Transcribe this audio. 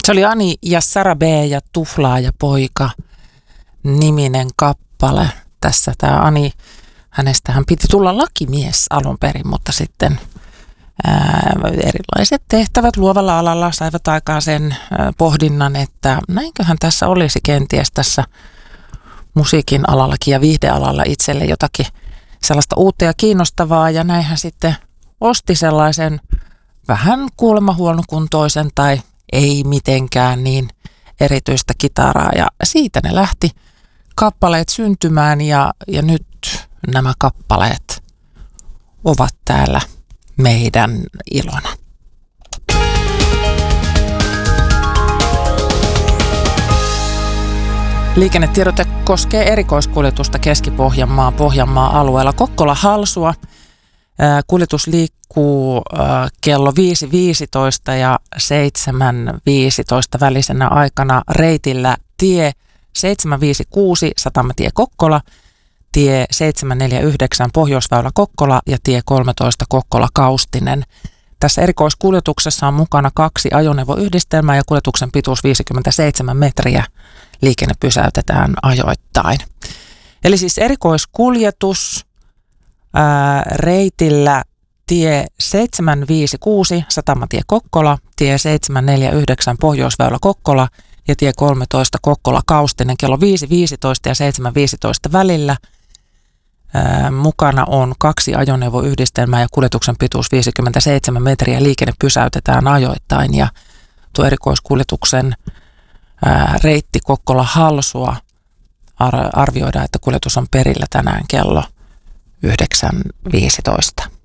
Se oli Ani ja Sara B. ja Tuflaaja poika -niminen kappale. Tässä tämä Ani, hänestähän piti tulla lakimies alun perin, mutta sitten erilaiset tehtävät luovalla alalla saivat aikaan sen pohdinnan, että näinköhän tässä olisi kenties tässä musiikin alallakin ja viihdealalla itselle jotakin sellaista uutta ja kiinnostavaa, ja näin hän sitten osti sellaisen vähän kuulemma huonokuntoisen tai ei mitenkään niin erityistä kitaraa, ja siitä ne lähti kappaleet syntymään, ja nyt nämä kappaleet ovat täällä meidän ilona. Liikennetiedote koskee erikoiskuljetusta Keski-Pohjanmaan alueella Kokkola-Halsua. Kuljetus liikkuu kello 5.15 ja 7.15 välisenä aikana reitillä tie 756 Satamatie Kokkola, tie 749 Pohjoisväylä Kokkola ja tie 13 Kokkola Kaustinen. Tässä erikoiskuljetuksessa on mukana 2 ajoneuvoyhdistelmää ja kuljetuksen pituus 57 metriä. Liikenne pysäytetään ajoittain. Eli siis erikoiskuljetus reitillä tie 756 Satamatie Kokkola, tie 749 Pohjoisväylä Kokkola ja tie 13 Kokkola Kaustinen kello 5.15 ja 7.15 välillä. Mukana on 2 ajoneuvoyhdistelmää ja kuljetuksen pituus 57 metriä. Liikenne pysäytetään ajoittain, ja tuo erikoiskuljetuksen reitti Kokkola-Halsua arvioidaan, että kuljetus on perillä tänään kello 9.15.